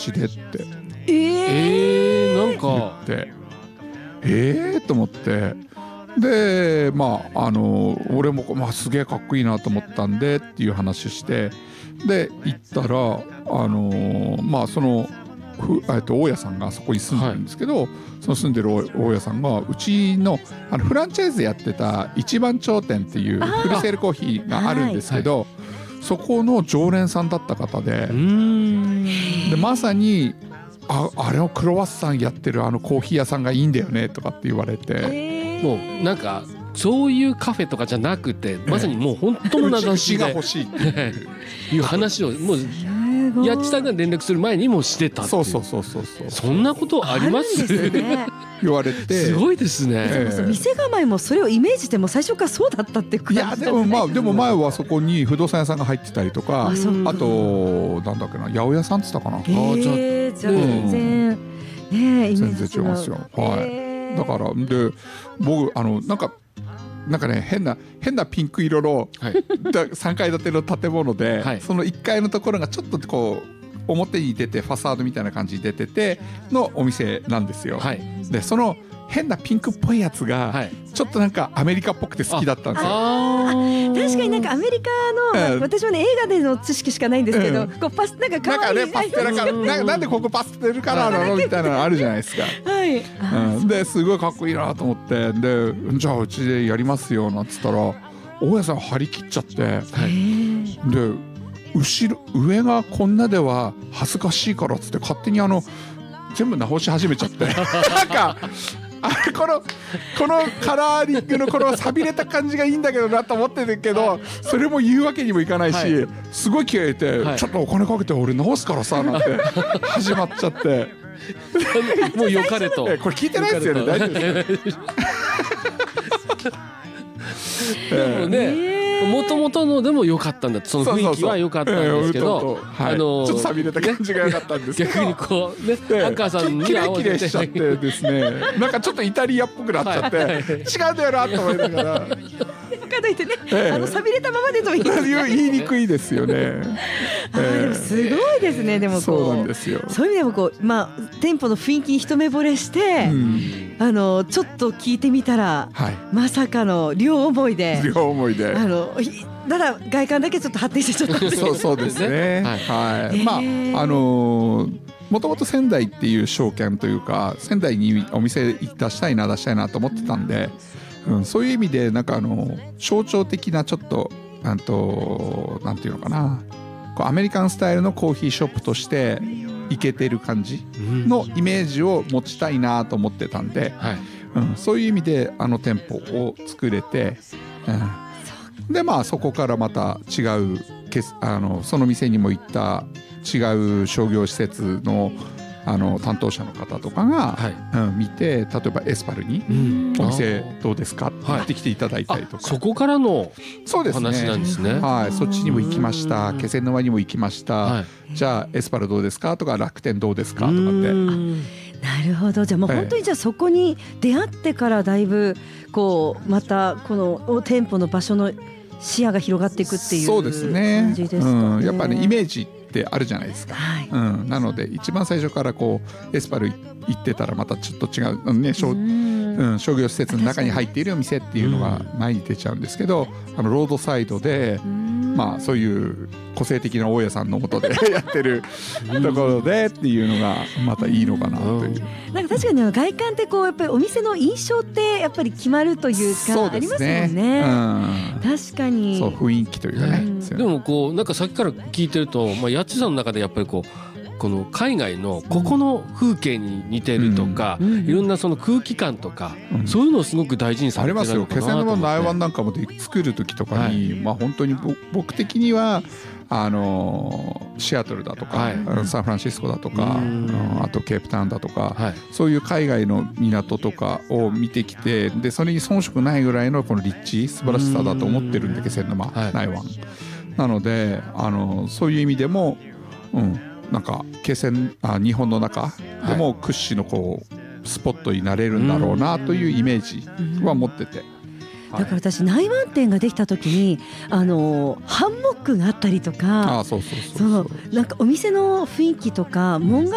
ちでってなんか言ってと思って、で俺も、すげえかっこいいなと思ったんでっていう話して、で行ったらその大家さんがそこに住んでるんですけど、その住んでる大家さんがうちのフランチャイズやってた一番頂点っていうフルセールコーヒーがあるんですけど、そこの常連さんだった方で、まさにあれをクロワッサンやってるコーヒー屋さんがいいんだよねとかって言われて、 もうなんかそういうカフェとかじゃなくて、まさにもう本当の名指しでうちが欲しいっていう話をもうやっちさんが連絡する前にもしてたっていう。 そうそんなことあります？ 言われてすごいですね。 店構えもそれをイメージしても最初からそうだったって感じだったんですね。 でも前はそこに不動産屋さんが入ってたりとか、あとなんだっけな、八百屋さんって言ったかな。 じゃあ全然ねイメージ全然違いますよ。だからで僕なんかね変なピンク色の3階建ての建物で、その1階のところがちょっとこう表に出てファサードみたいな感じに出ててのお店なんですよ。でその変なピンクっぽいやつがちょっとなんかアメリカっぽくて好きだったんですよ。 確かになんかアメリカの、私もね映画での知識しかないんですけど、こうなんか可愛いパステルカラーなんでここパステルカラーなのみたいなのあるじゃないですか。ですごいかっこいいなと思って、でじゃあうちでやりますよなんつったら大家さん張り切っちゃって、で上がこんなでは恥ずかしいからっつって勝手に全部直し始めちゃってなんかこのカラーリングのこの寂れた感じがいいんだけどなと思ってるけど、それも言うわけにもいかないし、すごい気合い入れて、ちょっとお金かけて俺直すからさなんて始まっちゃってもうよかれと。 これ聞いてないですよね、大丈夫ですか？ でもねもともとのでも良かったんだって、その雰囲気は良かったんですけど、 ちょっと寂れた感じが良かったんですけど、 逆にこうね赤さんにキレキレしちゃってですね、なんかちょっとイタリアっぽくなっちゃって違うんだよなと思いながら、 かといってね寂れたままでと言いにくいですよね。 でもすごいですね。でもそうなんですよ。 そういう意味でも店舗の雰囲気に一目惚れして、ちょっと聞いてみたら、まさかの両思いでただ外観だけちょっと発展してちゃったんですけど。 そうですね。もともと仙台っていう商圏というか、仙台にお店出したいなと思ってたんで、そういう意味でなんか象徴的なちょっとなんていうのかな、アメリカンスタイルのコーヒーショップとしてイケてる感じのイメージを持ちたいなと思ってたんで、そういう意味で店舗を作れて、でそこからまた違うその店にも行った違う商業施設の担当者の方とかが、見て、例えばエスパルにお店どうですかって言ってきていただいたりとか、 そこからの話なんですね。 そっちにも行きました、気仙沼にも行きました、じゃあエスパルどうですかとか、楽天どうですかとかって。 なるほど。じゃあもう本当にじゃあそこに出会ってからだいぶこうまたこの店舗の場所の視野が広がっていくっていう感じですかね。 やっぱり、イメージってあるじゃないですか。なので一番最初からこうエスパル行ってたらまたちょっと違うね、商業施設の中に入っているお店っていうのが前に出ちゃうんですけど、ロードサイドでそういう個性的な大家さんの下でやってるところでっていうのがまたいいのかなという。 なんか確かに外観ってこうやっぱりお店の印象ってやっぱり決まるというかありますもんね。確かにそう、雰囲気というかね。 でもこうなんかさっきから聞いてると、やっちさんの中でやっぱりこの海外のここの風景に似てるとか、いろんなその空気感とか、そういうのをすごく大事にされてるのかなと思って。 ありますよ。気仙沼の内湾なんかも作る時とかに、本当に僕的にはシアトルだとか、サンフランシスコだとか、あとケープタウンだとか、そういう海外の港とかを見てきて、でそれに遜色ないぐらいのこの立地素晴らしさだと思ってるんで、気仙沼内湾なので、そういう意味でも、なんか日本の中でも屈指のこうスポットになれるんだろうなというイメージは持ってて。 だから私内湾店ができた時にハンモックがあったりとか、なんかお店の雰囲気とか門構